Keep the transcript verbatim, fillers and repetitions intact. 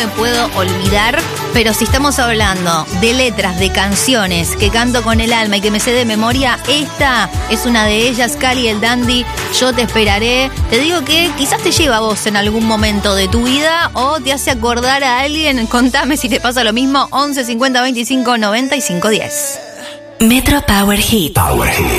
me puedo olvidar, pero si estamos hablando de letras, de canciones que canto con el alma y que me sé de memoria, esta es una de ellas, Cali el Dandy, Yo te esperaré. Te digo que quizás te lleva a vos en algún momento de tu vida o te hace acordar a alguien. Contame si te pasa lo mismo. once cincuenta veinticinco noventa y cinco diez. Metro Power Hit. Power Hit.